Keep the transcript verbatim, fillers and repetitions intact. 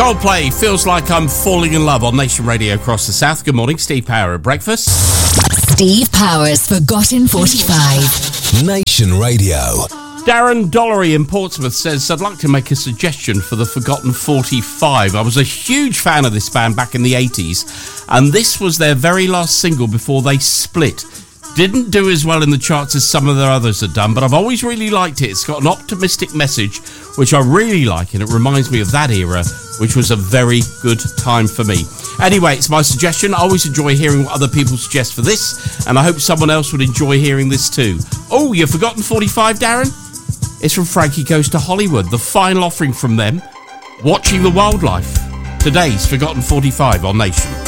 Coldplay, Feels Like I'm Falling in Love on Nation Radio across the South. Good morning, Steve Power at breakfast. Steve Power's Forgotten forty-five. Nation Radio. Darren Dollery in Portsmouth says, I'd like to make a suggestion for the Forgotten forty-five. I was a huge fan of this band back in the eighties, and this was their very last single before they split. Didn't do as well in the charts as some of their others had done, but I've always really liked it. It's got an optimistic message, which I really like, and it reminds me of that era, which was a very good time for me. Anyway, it's my suggestion. I always enjoy hearing what other people suggest for this, and I hope someone else would enjoy hearing this too. Oh, you've forgotten forty-five, Darren? It's from Frankie Goes to Hollywood, the final offering from them, Watching the Wildlife. Today's Forgotten forty-five on Nation.